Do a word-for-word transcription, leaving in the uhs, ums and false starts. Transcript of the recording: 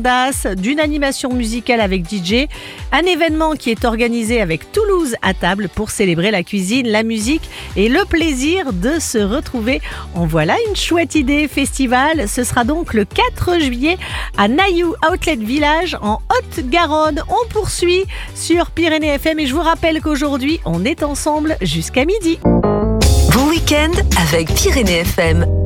d'as, d'une animation musicale avec D J, un événement qui est organisé avec Toulouse à table pour célébrer la cuisine, la musique et le plaisir de se retrouver. En voilà une chouette idée festival. Ce sera donc le quatre juillet à Nailloux Outlet Village en Haute-Garonne. On poursuit sur Pyrénées F M et je vous rappelle qu'aujourd'hui on est ensemble jusqu'à midi. Bon week-end avec Pyrénées F M.